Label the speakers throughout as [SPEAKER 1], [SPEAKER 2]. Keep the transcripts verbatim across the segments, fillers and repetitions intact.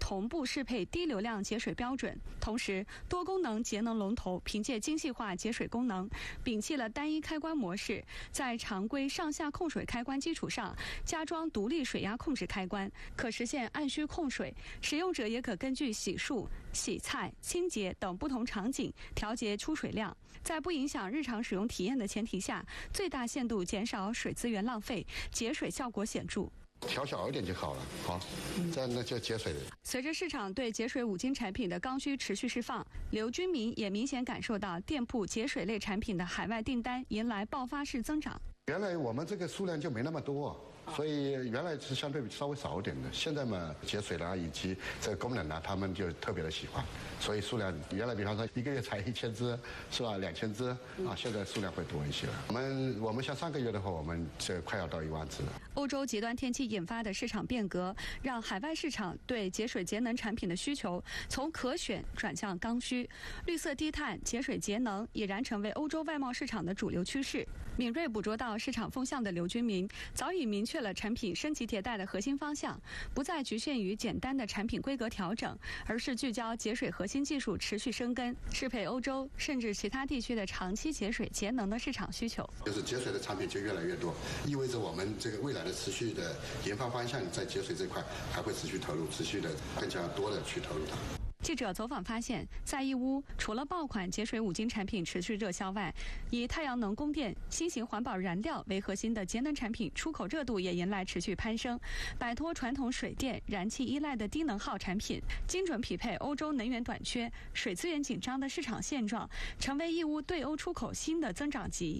[SPEAKER 1] 同步适配低流量节水标准。同时，多功能节能龙头凭借精细化节水功能，摒弃了单一开关模式，在常规上下控水开关基础上加装独立水压控制开关，可实现按需控水。使用者也可根据洗漱、洗菜、清洁等不同场景调节出水量，在不影响日常使用体验的前提下，最大限度减少水资源浪费，节水效果显著。
[SPEAKER 2] 调小一点就好了，好，这样呢就节水了。
[SPEAKER 1] 随着市场对节水五金产品的刚需持续释放，刘军民也明显感受到店铺节水类产品的海外订单迎来爆发式增长。
[SPEAKER 2] 原来我们这个数量就没那么多，所以原来是相对稍微少一点的。现在嘛，节水啦以及这个功能呢，他们就特别的喜欢，所以数量原来比方说一个月才一千只，是吧？两千只啊，现在数量会多一些了。我们我们像上个月的话，我们这快要到一万只了。
[SPEAKER 1] 欧洲极端天气引发的市场变革，让海外市场对节水节能产品的需求从可选转向刚需，绿色低碳、节水节能已然成为欧洲外贸市场的主流趋势。敏锐捕捉到市场风向的刘军民，早已明确了产品升级迭代的核心方向，不再局限于简单的产品规格调整，而是聚焦节水核心技术持续生根，适配欧洲甚至其他地区的长期节水节能的市场需求。
[SPEAKER 2] 就是节水的产品就越来越多，意味着我们这个未来的持续的研发方向在节水这块还会持续投入，持续的更加多的去投入它。
[SPEAKER 1] 记者走访发现，在义乌除了爆款节水五金产品持续热销外，以太阳能供电、新型环保燃料为核心的节能产品出口热度也迎来持续攀升，摆脱传统水电、燃气依赖的低能耗产品，精准匹配欧洲能源短缺、水资源紧张的市场现状，成为义乌对欧出口新的增长极。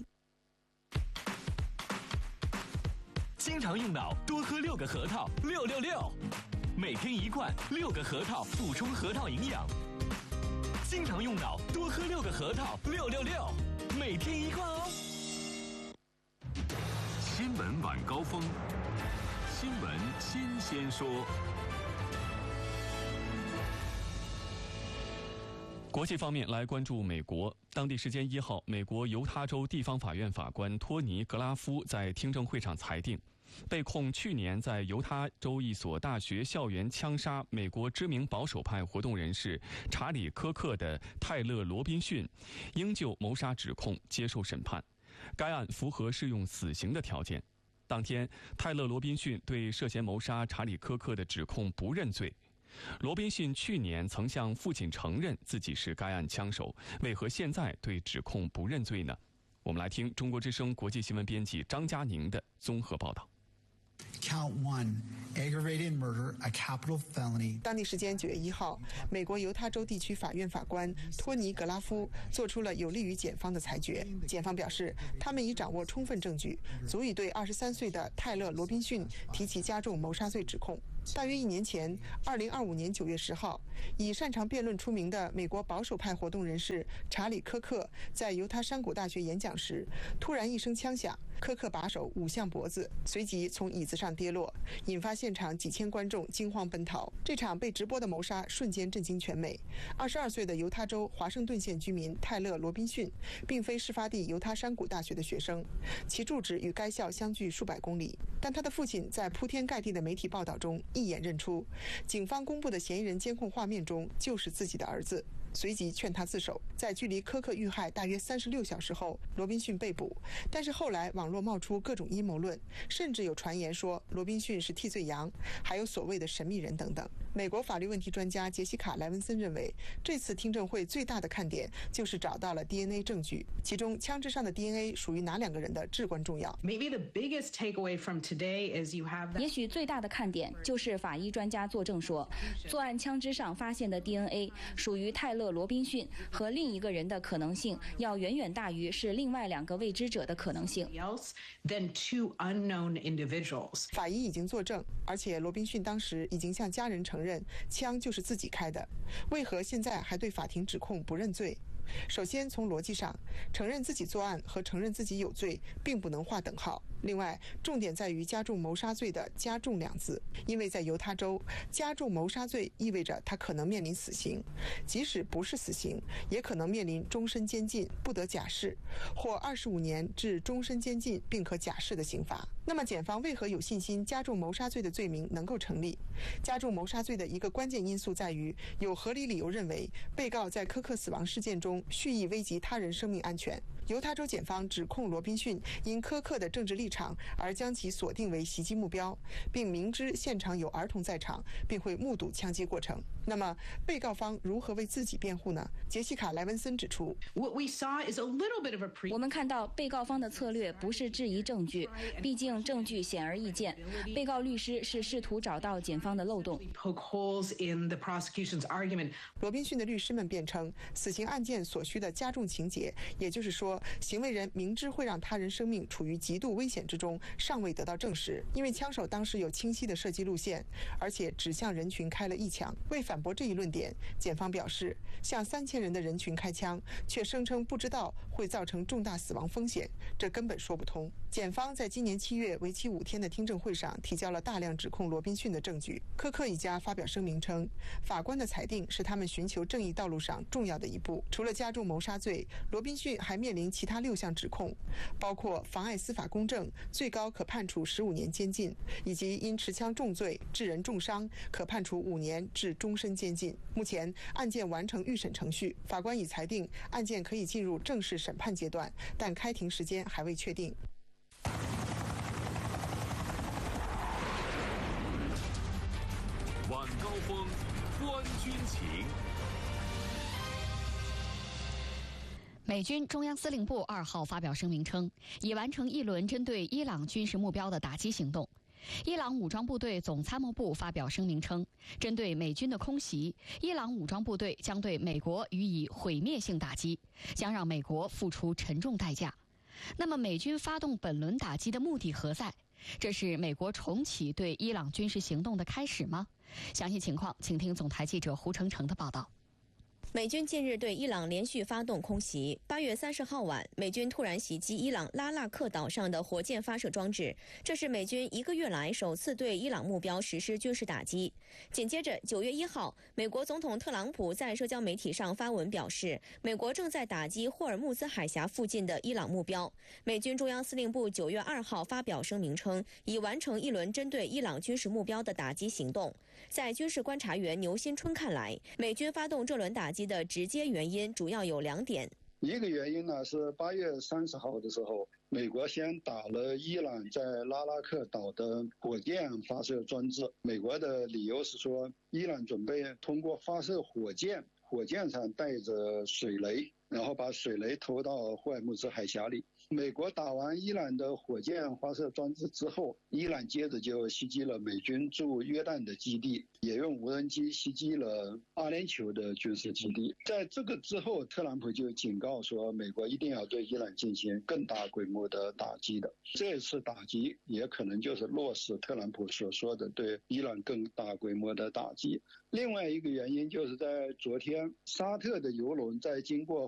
[SPEAKER 3] 经常用脑，多喝六个核桃，六六六。每天一罐，六个核桃补充核桃营养。经常用脑，多喝六个核桃，六六六。每天一罐哦。
[SPEAKER 4] 新闻晚高峰，新闻新鲜说。
[SPEAKER 5] 国际方面来关注美国，当地时间一号，美国犹他州地方法院法官托尼·格拉夫在听证会上裁定，被控去年在犹他州一所大学校园枪杀美国知名保守派活动人士查理·科克的泰勒·罗宾逊，应就谋杀指控接受审判。该案符合适用死刑的条件。当天，泰勒·罗宾逊对涉嫌谋杀查理·科克的指控不认罪。罗宾逊去年曾向父亲承认自己是该案枪手，为何现在对指控不认罪呢？我们来听中国之声国际新闻编辑张佳宁的综合报道。
[SPEAKER 6] Count one, aggravated murder, a capital felony.
[SPEAKER 7] 当地时间九月一号，美国犹他州地区法院法官托尼·格拉夫做出了有利于检方的裁决。检方表示，他们已掌握充分证据，足以对二十三岁的泰勒·罗宾逊提起加重谋杀罪指控。大约一年前，二零二五年九月十号，以擅长辩论出名的美国保守派活动人士查理·科克在犹他山谷大学演讲时，突然一声枪响，科克把手捂向脖子，随即从椅子上跌落，引发现场几千观众惊慌奔逃。这场被直播的谋杀瞬间震惊全美。二十二岁的犹他州华盛顿县居民泰勒·罗宾逊并非事发地犹他山谷大学的学生，其住址与该校相距数百公里，但他的父亲在铺天盖地的媒体报道中一眼认出，警方公布的嫌疑人监控画面中就是自己的儿子，随即劝他自首。在距离科克遇害大约三十六小时后，罗宾逊被捕，但是后来网络冒出各种阴谋论，甚至有传言说罗宾逊是替罪羊，还有所谓的神秘人等等。美国法律问题专家杰西卡·莱文森认为，这次听证会最大的看点就是找到了 D N A 证据，其中枪支上的 D N A 属于哪两个人的至关重要。
[SPEAKER 8] Maybe the biggest takeaway from today is you have
[SPEAKER 9] 也许最大的看点就是法医专家作证说，作案枪支上发现的 D N A 属于泰勒·罗宾逊和另一个人的可能性要远远大于是另外两个未知者的可能性。
[SPEAKER 8] Than two unknown individuals.
[SPEAKER 7] 法医已经作证，而且罗宾逊当时已经向家人承认枪就是自己开的，为何现在还对法庭指控不认罪？首先，从逻辑上，承认自己作案和承认自己有罪并不能划等号。 另外，重点在于加重谋杀罪的加重两字，因为在犹他州，加重谋杀罪意味着他可能面临死刑，即使不是死刑，也可能面临终身监禁不得假释，或二十五年至终身监禁并可假释的刑罚。那么检方为何有信心加重谋杀罪的罪名能够成立？加重谋杀罪的一个关键因素在于有合理理由认为被告在科克死亡事件中蓄意危及他人生命安全。犹他州检方指控罗宾逊因科克的政治立场而将其锁定为袭击目标，并明知现场有儿童在场，并会目睹枪击过程。那么，被告方如何为自己辩护呢？杰西卡·莱文森指出，
[SPEAKER 9] 我们看到被告方的策略不是质疑证据，毕竟证据显而易见。被告律师是试图找到检方的漏洞。
[SPEAKER 7] 罗宾逊的律师们辩称，死刑案件所需的加重情节，也就是说，行为人明知会让他人生命处于极度危险之中，尚未得到证实。因为枪手当时有清晰的射击路线，而且指向人群开了一枪。为反驳这一论点，检方表示，向三千人的人群开枪，却声称不知道会造成重大死亡风险，这根本说不通。检方在今年七月为期五天的听证会上提交了大量指控罗宾逊的证据。科克一家发表声明称，法官的裁定是他们寻求正义道路上重要的一步。除了加重谋杀罪，罗宾逊还面临其他六项指控，包括妨碍司法公正，最高可判处十五年监禁，以及因持枪重罪致人重伤，可判处五年至终身监禁。目前案件完成预审程序，法官已裁定案件可以进入正式审判阶段，但开庭时间还未确定。
[SPEAKER 4] 晚高峰，观军情。
[SPEAKER 10] 美军中央司令部二号发表声明称，已完成一轮针对伊朗军事目标的打击行动。伊朗武装部队总参谋部发表声明称，针对美军的空袭，伊朗武装部队将对美国予以毁灭性打击，将让美国付出沉重代价。那么，美军发动本轮打击的目的何在？这是美国重启对伊朗军事行动的开始吗？详细情况，请听总台记者胡成成的报道。
[SPEAKER 11] 美军近日对伊朗连续发动空袭。八月三十号晚，美军突然袭击伊朗拉纳克岛上的火箭发射装置，这是美军一个月来首次对伊朗目标实施军事打击。紧接着，九月一号，美国总统特朗普在社交媒体上发文表示，美国正在打击霍尔木兹海峡附近的伊朗目标。美军中央司令部九月二号发表声明称，已完成一轮针对伊朗军事目标的打击行动。在军事观察员牛新春看来，美军发动这轮打击的直接原因主要有两点。
[SPEAKER 12] 一个原因呢是八月三十号的时候，美国先打了伊朗在拉拉克岛的火箭发射装置。美国的理由是说，伊朗准备通过发射火箭，火箭上带着水雷，然后把水雷投到霍尔木兹海峡里。美国打完伊朗的火箭发射装置之后，伊朗接着就袭击了美军驻约旦的基地，也用无人机袭击了阿联酋的军事基地。在这个之后，特朗普就警告说，美国一定要对伊朗进行更大规模的打击的。这次打击也可能就是落实特朗普所说的对伊朗更大规模的打击。另外一个原因就是在昨天，沙特的油轮在经过